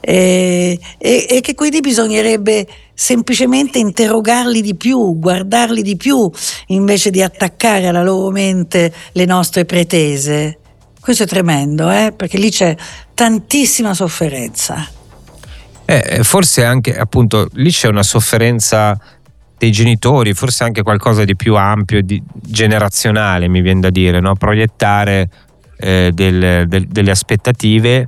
e, e, e che quindi bisognerebbe semplicemente interrogarli di più, guardarli di più, invece di attaccare alla loro mente le nostre pretese. Questo è tremendo, eh? Perché lì c'è tantissima sofferenza. Eh, forse anche appunto lì c'è una sofferenza dei genitori, forse anche qualcosa di più ampio, di generazionale, mi viene da dire, no? Proiettare eh, del, del, delle aspettative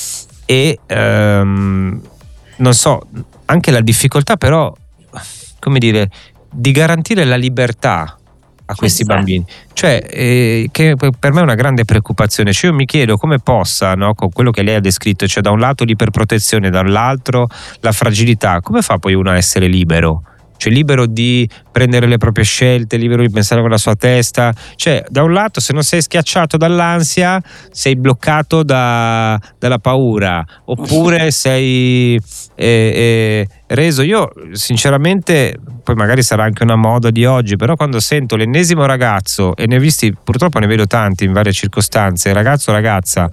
e ehm, non so, anche la difficoltà però, come dire, di garantire la libertà a questi esatto. bambini, cioè eh, che per me è una grande preoccupazione, cioè io mi chiedo come possa, no, con quello che lei ha descritto, cioè da un lato l'iperprotezione, dall'altro la fragilità, come fa poi uno a essere libero? Cioè libero di prendere le proprie scelte, libero di pensare con la sua testa, cioè da un lato se non sei schiacciato dall'ansia sei bloccato da, dalla paura, oppure sei eh, eh, reso. Io sinceramente, poi magari sarà anche una moda di oggi, però quando sento l'ennesimo ragazzo, e ne ho visti, purtroppo ne vedo tanti in varie circostanze, ragazzo o ragazza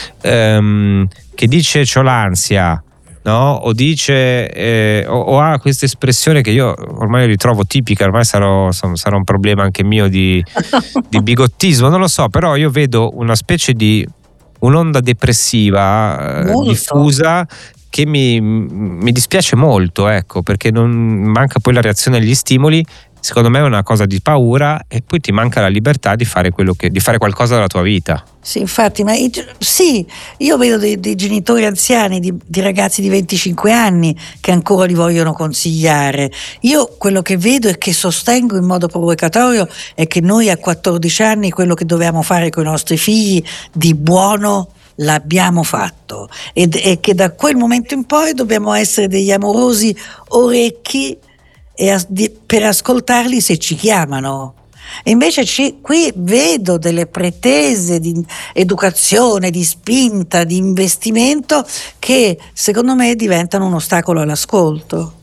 ehm, che dice c'ho l'ansia, no? O dice eh, o, o ha questa espressione che io ormai ritrovo tipica, ormai sarò, sarà un problema anche mio di, di bigottismo, non lo so, però io vedo una specie di un'onda depressiva eh, diffusa che mi, mi dispiace molto, ecco, perché non manca poi la reazione agli stimoli. Secondo me è una cosa di paura e poi ti manca la libertà di fare quello che, di fare qualcosa della tua vita. Sì, infatti, ma sì, io vedo dei, dei genitori anziani, di, di ragazzi di venticinque anni che ancora li vogliono consigliare. Io quello che vedo e che sostengo in modo provocatorio è che noi a quattordici anni quello che dovevamo fare con i nostri figli di buono l'abbiamo fatto, ed, e che da quel momento in poi dobbiamo essere degli amorosi orecchi e as- di, per ascoltarli se ci chiamano. E invece ci, qui vedo delle pretese di educazione, di spinta, di investimento che secondo me diventano un ostacolo all'ascolto.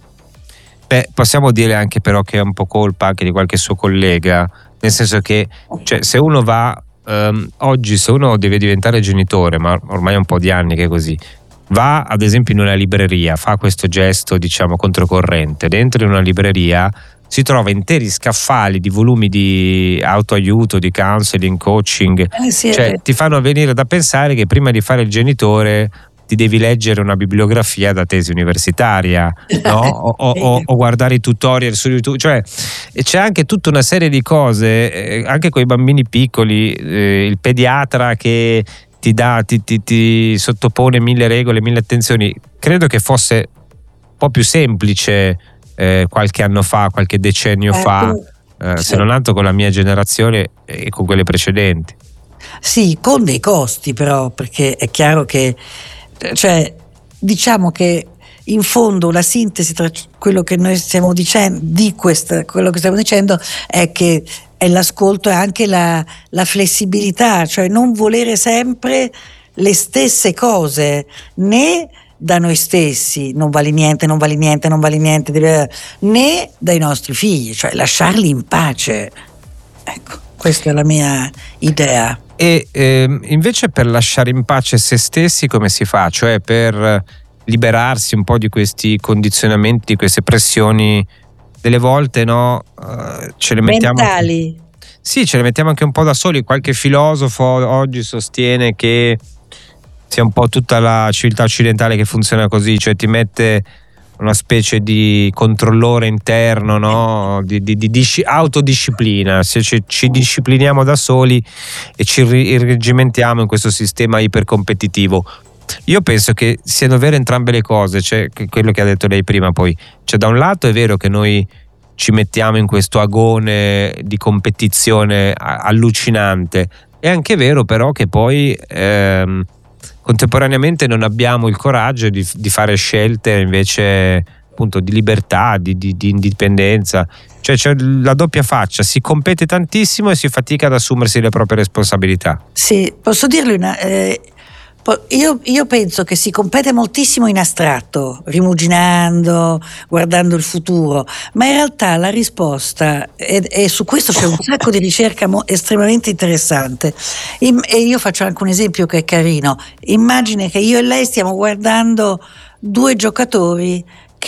Beh, possiamo dire anche però che è un po' colpa anche di qualche suo collega, nel senso che cioè, se uno va um, oggi se uno deve diventare genitore, ma ormai è un po' di anni che è così, va ad esempio in una libreria, fa questo gesto diciamo controcorrente, dentro in una libreria si trova interi scaffali di volumi di autoaiuto, di counseling, coaching, eh sì, cioè eh. ti fanno venire da pensare che prima di fare il genitore ti devi leggere una bibliografia da tesi universitaria, no? o, o, o guardare i tutorial su YouTube, cioè c'è anche tutta una serie di cose, eh, anche con i bambini piccoli, eh, il pediatra che ti dà, ti, ti, ti sottopone mille regole, mille attenzioni. Credo che fosse un po' più semplice eh, qualche anno fa, qualche decennio eh, fa, tu, eh, sì. se non altro con la mia generazione e con quelle precedenti. Sì, con dei costi però, perché è chiaro che, cioè, diciamo che in fondo la sintesi tra quello che noi stiamo dicendo, di questa, quello che stiamo dicendo è che è l'ascolto e anche la, la flessibilità, cioè non volere sempre le stesse cose, né da noi stessi, non vale niente, non vale niente, non vale niente, né dai nostri figli, cioè lasciarli in pace. Ecco. Questa è la mia idea. E eh, invece per lasciare in pace se stessi come si fa? Cioè per liberarsi un po' di questi condizionamenti, di queste pressioni, delle volte no, uh, ce le mettiamo mentali. Sì, ce le mettiamo anche un po' da soli. Qualche filosofo oggi sostiene che sia un po' tutta la civiltà occidentale che funziona così, cioè ti mette una specie di controllore interno, no? di, di, di disci- autodisciplina. Se ci, ci discipliniamo da soli e ci irregimentiamo in questo sistema ipercompetitivo. Io penso che siano vere entrambe le cose, cioè quello che ha detto lei prima. Poi, cioè, da un lato è vero che noi ci mettiamo in questo agone di competizione allucinante, è anche vero però che poi ehm, contemporaneamente non abbiamo il coraggio di, di fare scelte invece appunto di libertà, di, di, di indipendenza. Cioè c'è la doppia faccia, si compete tantissimo e si fatica ad assumersi le proprie responsabilità. Sì, posso dirle una... Eh, io, io penso che si compete moltissimo in astratto, rimuginando, guardando il futuro, ma in realtà la risposta, e, e su questo c'è un sacco di ricerca mo, estremamente interessante. In, e io faccio anche un esempio che è carino. Immagine che io e lei stiamo guardando due giocatori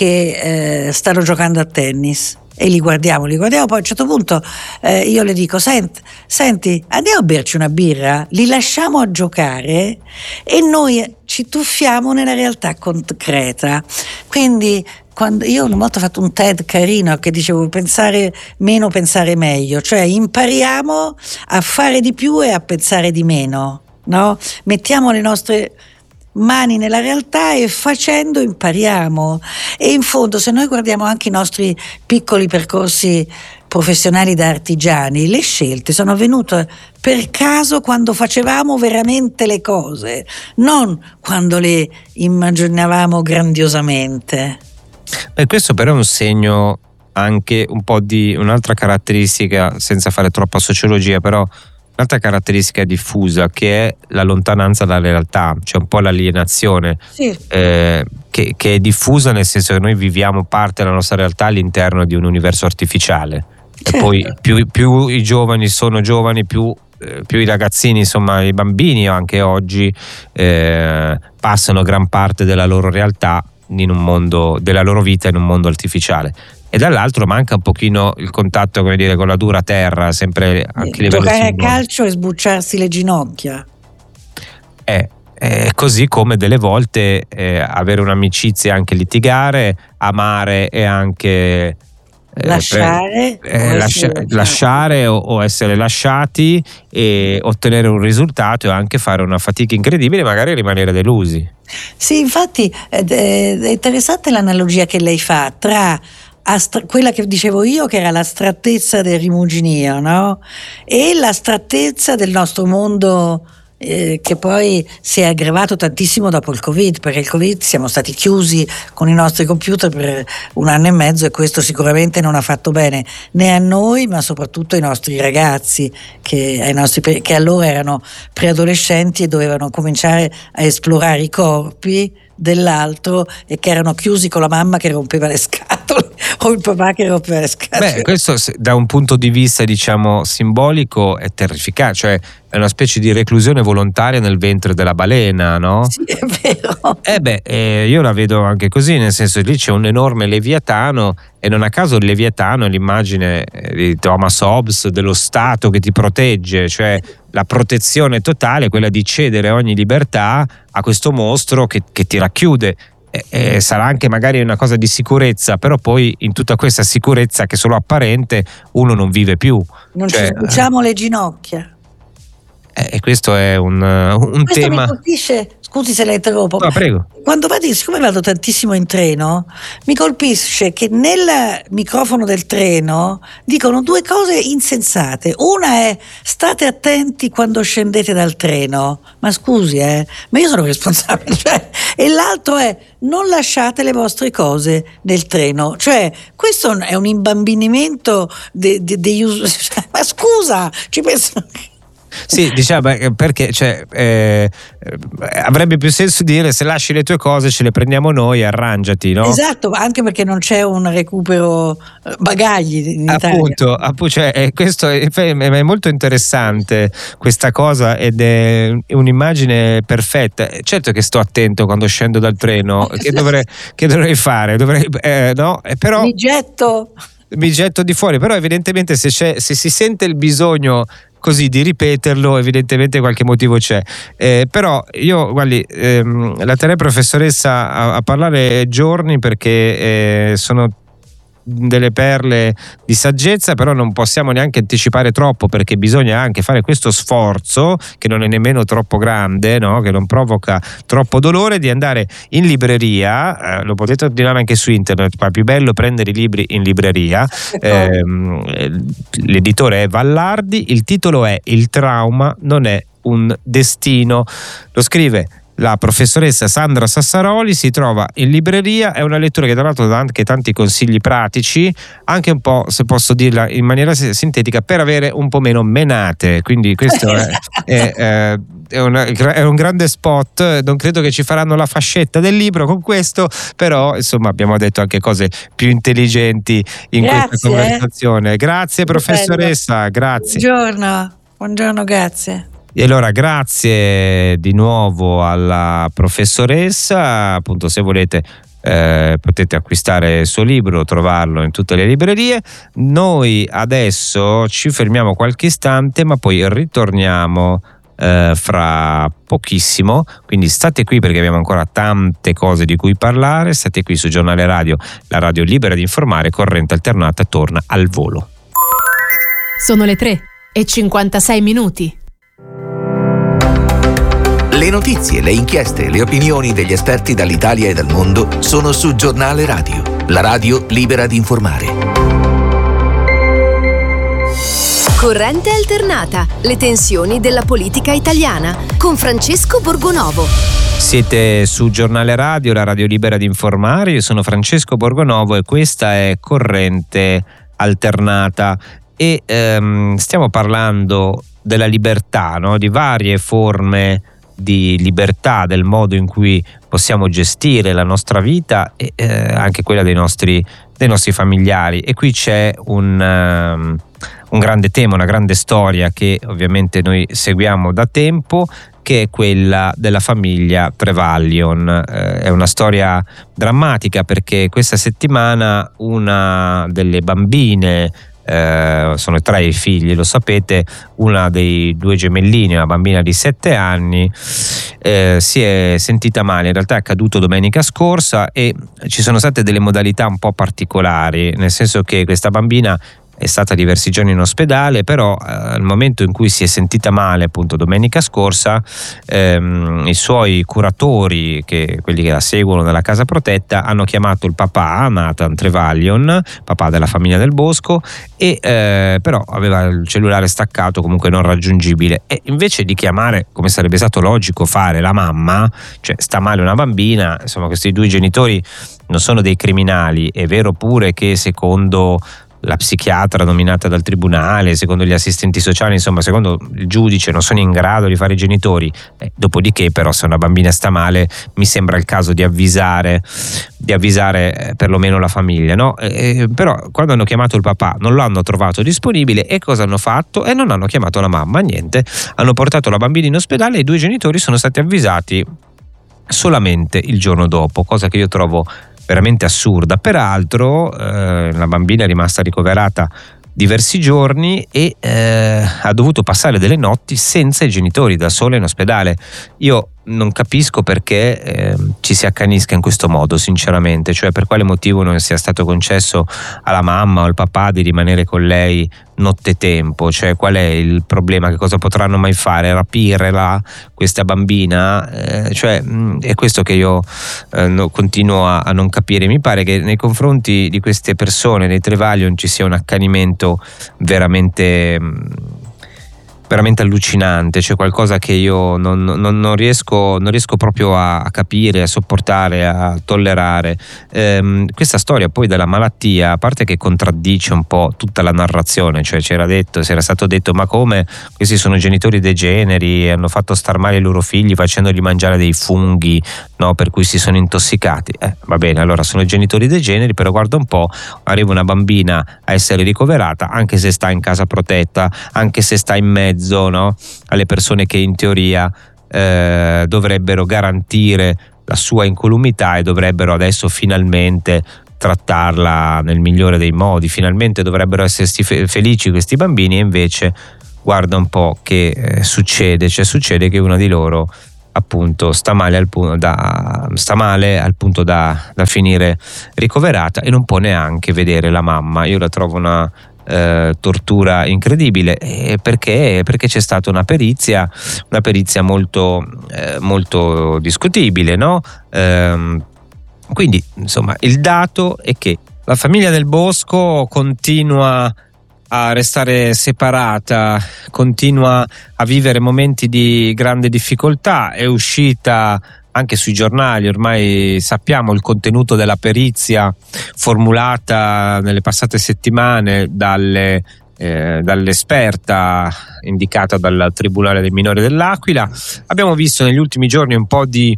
che eh, stanno giocando a tennis. E li guardiamo, li guardiamo, poi a un certo punto eh, io le dico: Sent, senti, andiamo a berci una birra, li lasciamo a giocare e noi ci tuffiamo nella realtà concreta. Quindi quando io una volta ho fatto un TED carino che dicevo pensare meno, pensare meglio, cioè impariamo a fare di più e a pensare di meno, no? Mettiamo le nostre mani nella realtà e facendo impariamo. E in fondo, se noi guardiamo anche i nostri piccoli percorsi professionali da artigiani, le scelte sono avvenute per caso quando facevamo veramente le cose, non quando le immaginavamo grandiosamente. Beh, questo però è un segno anche un po' di un'altra caratteristica, senza fare troppa sociologia, però un'altra caratteristica diffusa che è la lontananza dalla realtà, cioè un po' l'alienazione, sì. eh, che, che è diffusa nel senso che noi viviamo parte della nostra realtà all'interno di un universo artificiale. Certo. E poi più, più i giovani sono giovani, più, eh, più i ragazzini, insomma i bambini anche oggi eh, passano gran parte della loro realtà in un mondo, della loro vita in un mondo artificiale. E dall'altro manca un pochino il contatto, come dire, con la dura terra, sempre anche a livello giocare simbolico. a calcio e sbucciarsi le ginocchia. Eh, eh, così come delle volte eh, avere un'amicizia, anche litigare, amare e anche eh, lasciare, pre- eh, lascia- lasciare o, o essere lasciati e ottenere un risultato e anche fare una fatica incredibile, magari rimanere delusi. Sì, infatti è, è interessante l'analogia che lei fa tra Astra- quella che dicevo io, che era l'astrattezza del rimuginio, no? E l'astrattezza del nostro mondo eh, che poi si è aggravato tantissimo dopo il Covid, perché il Covid siamo stati chiusi con i nostri computer per un anno e mezzo e questo sicuramente non ha fatto bene né a noi ma soprattutto ai nostri ragazzi che, ai nostri, che allora erano preadolescenti e dovevano cominciare a esplorare i corpi dell'altro e che erano chiusi con la mamma che rompeva le scatole o il papà che rompeva le scatole. Beh, questo da un punto di vista diciamo simbolico è terrificante, cioè è una specie di reclusione volontaria nel ventre della balena, no? Sì, è vero. Eh beh, eh, io la vedo anche così, nel senso che lì c'è un enorme leviatano e non a caso il leviatano è l'immagine di Thomas Hobbes dello Stato che ti protegge, cioè la protezione totale, quella di cedere ogni libertà a questo mostro che, che ti racchiude. E, e sarà anche magari una cosa di sicurezza, però poi in tutta questa sicurezza che è solo apparente uno non vive più. Non cioè, ci sbucciamo le ginocchia. E eh, questo è un, un questo tema. Mi colpisce, scusi se la interrompo. No, prego. Quando vado, siccome vado tantissimo in treno, mi colpisce che nel microfono del treno dicono due cose insensate. Una è: state attenti quando scendete dal treno. Ma scusi, eh, ma io sono responsabile. Cioè, e l'altro è: non lasciate le vostre cose nel treno. Cioè, questo è un imbambinimento degli de, de, de, ma scusa, ci penso. Sì, diciamo perché cioè, eh, avrebbe più senso dire se lasci le tue cose ce le prendiamo noi, arrangiati, no? Esatto, anche perché non c'è un recupero bagagli in Italia. Appunto, appunto cioè, eh, questo è, è molto interessante questa cosa ed è un'immagine perfetta. Certo che sto attento quando scendo dal treno, che dovrei, che dovrei fare? Dovrei, eh, no? Eh, però mi getto mi getto di fuori, però evidentemente se, c'è, se si sente il bisogno così di ripeterlo, evidentemente qualche motivo c'è, eh, però io guardi ehm, la terrei professoressa a, a parlare giorni perché eh, sono delle perle di saggezza, però non possiamo neanche anticipare troppo perché bisogna anche fare questo sforzo che non è nemmeno troppo grande, no? Che non provoca troppo dolore, di andare in libreria, eh, lo potete ordinare anche su internet, ma è più bello prendere i libri in libreria. eh, l'editore è Vallardi, il titolo è Il trauma non è un destino, lo scrive la professoressa Sandra Sassaroli, si trova in libreria, è una lettura che tra l'altro dà anche tanti consigli pratici, anche un po', se posso dirla in maniera sintetica, per avere un po' meno menate, quindi questo è, è, è, è, una, è un grande spot, non credo che ci faranno la fascetta del libro con questo, però insomma abbiamo detto anche cose più intelligenti in grazie, questa conversazione. Grazie professoressa, grazie. Buongiorno, buongiorno, grazie. E allora grazie di nuovo alla professoressa, appunto se volete eh, potete acquistare il suo libro, trovarlo in tutte le librerie. Noi adesso ci fermiamo qualche istante ma poi ritorniamo eh, fra pochissimo, quindi state qui perché abbiamo ancora tante cose di cui parlare, state qui su Giornale Radio, la radio libera di informare, corrente alternata torna al volo. Sono le tre e cinquantasei minuti. Le notizie, le inchieste, le opinioni degli esperti dall'Italia e dal mondo sono su Giornale Radio, la radio libera di informare. Corrente alternata, le tensioni della politica italiana, con Francesco Borgonovo. Siete su Giornale Radio, la radio libera di informare, io sono Francesco Borgonovo e questa è Corrente alternata e ehm, stiamo parlando della libertà, no? Di varie forme di libertà, del modo in cui possiamo gestire la nostra vita e eh, anche quella dei nostri, dei nostri familiari. E qui c'è un, um, un grande tema, una grande storia che ovviamente noi seguiamo da tempo, che è quella della famiglia Trevelyan. Eh, è una storia drammatica perché questa settimana una delle bambine, Eh, sono tre i figli, lo sapete, una dei due gemellini, una bambina di sette anni, eh, si è sentita male. In realtà è accaduto domenica scorsa e ci sono state delle modalità un po' particolari, nel senso che questa bambina è stata diversi giorni in ospedale, però eh, al momento in cui si è sentita male, appunto domenica scorsa, ehm, i suoi curatori, che quelli che la seguono dalla casa protetta, hanno chiamato il papà, Nathan Trevelyan, papà della famiglia del Bosco, e eh, però aveva il cellulare staccato, comunque non raggiungibile, e invece di chiamare, come sarebbe stato logico fare, la mamma, cioè sta male una bambina, insomma questi due genitori non sono dei criminali. È vero pure che secondo la psichiatra nominata dal tribunale, secondo gli assistenti sociali, insomma secondo il giudice non sono in grado di fare i genitori, eh, dopodiché però se una bambina sta male mi sembra il caso di avvisare di avvisare eh, perlomeno la famiglia, no? Eh, però quando hanno chiamato il papà non lo hanno trovato disponibile e cosa hanno fatto? E non hanno chiamato la mamma, niente, hanno portato la bambina in ospedale e i due genitori sono stati avvisati solamente il giorno dopo, cosa che io trovo veramente assurda. Peraltro eh, la bambina è rimasta ricoverata diversi giorni e eh, ha dovuto passare delle notti senza i genitori, da sola in ospedale. Io non capisco perché eh, ci si accanisca in questo modo, sinceramente, cioè per quale motivo non sia stato concesso alla mamma o al papà di rimanere con lei nottetempo, cioè qual è il problema, che cosa potranno mai fare, rapirla questa bambina, eh, cioè mh, è questo che io eh, no, continuo a, a non capire. Mi pare che nei confronti di queste persone, dei Trevelyan, ci sia un accanimento veramente mh, veramente allucinante, c'è qualcosa che io non, non, non, riesco, non riesco proprio a, a capire, a sopportare, a tollerare. Ehm, questa storia poi della malattia, a parte che contraddice un po' tutta la narrazione, cioè c'era detto, si era stato detto ma come questi sono genitori degeneri, hanno fatto star male i loro figli facendogli mangiare dei funghi, no, per cui si sono intossicati. Eh, va bene, allora sono genitori degeneri, però guarda un po', arriva una bambina a essere ricoverata anche se sta in casa protetta, anche se sta in mezzo, no, alle persone che in teoria eh, dovrebbero garantire la sua incolumità e dovrebbero adesso finalmente trattarla nel migliore dei modi, finalmente dovrebbero essersi fe- felici questi bambini, e invece guarda un po' che eh, succede, cioè succede che una di loro appunto sta male al punto da, sta male al punto da, da finire ricoverata e non può neanche vedere la mamma. Io la trovo una Eh, tortura incredibile, eh, perché, perché c'è stata una perizia una perizia molto, eh, molto discutibile, no? Ehm, quindi insomma il dato è che la famiglia Del Bosco continua a restare separata, continua a vivere momenti di grande difficoltà. È uscita anche sui giornali, ormai sappiamo il contenuto della perizia formulata nelle passate settimane dalle, eh, dall'esperta indicata dal Tribunale dei minori dell'Aquila. Abbiamo visto negli ultimi giorni un po' di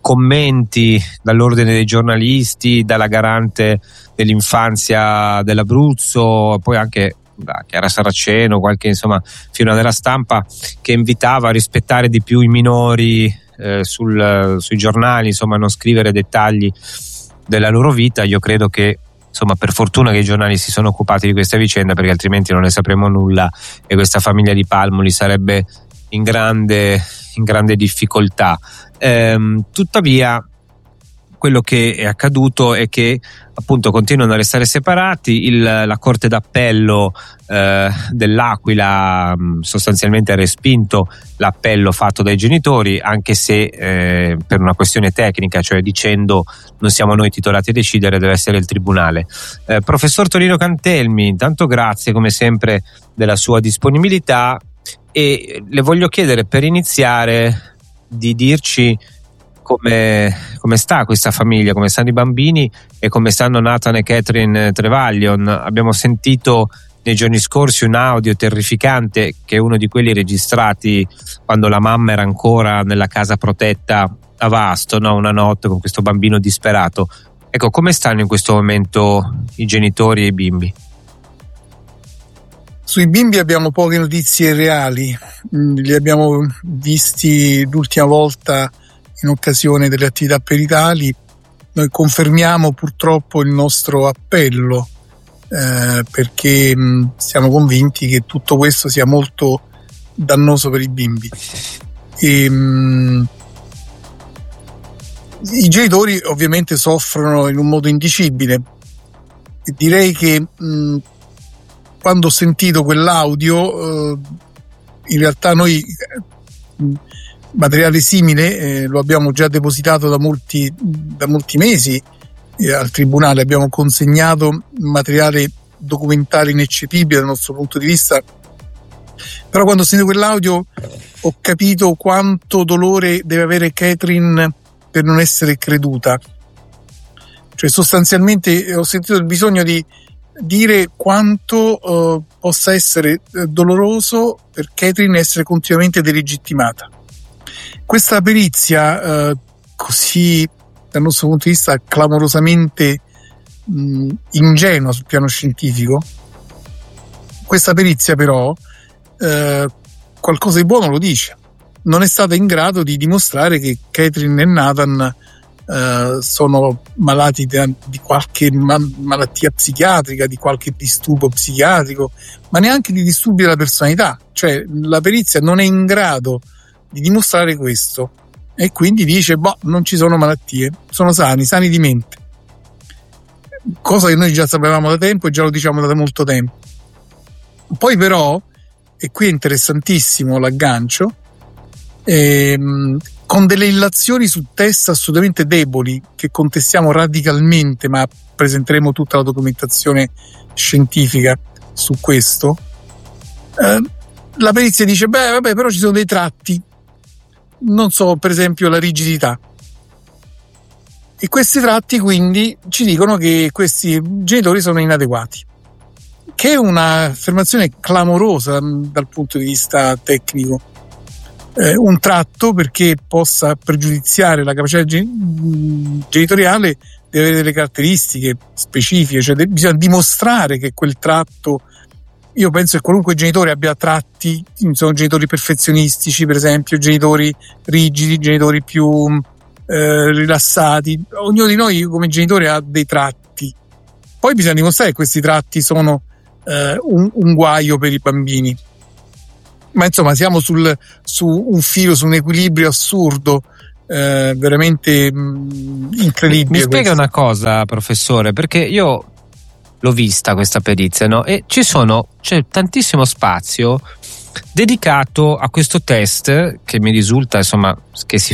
commenti dall'Ordine dei giornalisti, dalla garante dell'infanzia dell'Abruzzo, poi anche da Chiara Saraceno, qualche insomma firma della stampa che invitava a rispettare di più i minori eh, sul, sui giornali, insomma non scrivere dettagli della loro vita. Io credo che insomma per fortuna che i giornali si sono occupati di questa vicenda, perché altrimenti non ne sapremo nulla e questa famiglia di Palmoli sarebbe in grande, in grande difficoltà. Ehm, tuttavia quello che è accaduto è che appunto continuano a restare separati. Il, la Corte d'Appello eh, dell'Aquila mh, sostanzialmente ha respinto l'appello fatto dai genitori, anche se eh, per una questione tecnica, cioè dicendo non siamo noi titolati a decidere, deve essere il tribunale. Eh, professor Tonino Cantelmi, intanto grazie come sempre della sua disponibilità, e le voglio chiedere per iniziare di dirci come, come sta questa famiglia, come stanno i bambini e come stanno Nathan e Catherine Trevaglion. Abbiamo sentito nei giorni scorsi un audio terrificante, che è uno di quelli registrati quando la mamma era ancora nella casa protetta a Vasto, no? Una notte con questo bambino disperato. Ecco, come stanno in questo momento i genitori e i bimbi? Sui bimbi abbiamo poche notizie reali, li abbiamo visti l'ultima volta in occasione delle attività peritali. Noi confermiamo purtroppo il nostro appello eh, perché mh, siamo convinti che tutto questo sia molto dannoso per i bimbi. E, mh, i genitori ovviamente soffrono in un modo indicibile, e direi che mh, quando ho sentito quell'audio eh, in realtà noi mh, materiale simile eh, lo abbiamo già depositato da molti, da molti mesi eh, al tribunale. Abbiamo consegnato materiale documentale ineccepibile dal nostro punto di vista, però quando ho sentito quell'audio ho capito quanto dolore deve avere Catherine per non essere creduta. Cioè sostanzialmente ho sentito il bisogno di dire quanto eh, possa essere doloroso per Catherine essere continuamente delegittimata. Questa perizia eh, così dal nostro punto di vista clamorosamente mh, ingenua sul piano scientifico, questa perizia però eh, qualcosa di buono lo dice. Non è stata in grado di dimostrare che Catherine e Nathan eh, sono malati di, di qualche ma- malattia psichiatrica, di qualche disturbo psichiatrico, ma neanche di disturbi della personalità. Cioè la perizia non è in grado di dimostrare questo, e quindi dice boh, non ci sono malattie, sono sani, sani di mente, cosa che noi già sapevamo da tempo e già lo diciamo da molto tempo. Poi però, e qui è interessantissimo l'aggancio, ehm, con delle illazioni su test assolutamente deboli che contestiamo radicalmente, ma presenteremo tutta la documentazione scientifica su questo, eh, la perizia dice beh vabbè però ci sono dei tratti, non so, per esempio la rigidità, e questi tratti quindi ci dicono che questi genitori sono inadeguati, che è un'affermazione clamorosa dal punto di vista tecnico. Eh, un tratto, perché possa pregiudiziare la capacità gen- genitoriale, deve avere delle caratteristiche specifiche, cioè de- bisogna dimostrare che quel tratto, io penso che qualunque genitore abbia tratti, sono genitori perfezionistici per esempio, genitori rigidi, genitori più eh, rilassati, ognuno di noi come genitore ha dei tratti, poi bisogna dimostrare che questi tratti sono eh, un, un guaio per i bambini. Ma insomma siamo sul, su un filo, su un equilibrio assurdo, eh, veramente mh, incredibile. Mi spiega una cosa, professore, perché io l'ho vista questa perizia, no? E ci sono, c'è tantissimo spazio dedicato a questo test che mi risulta, insomma, che si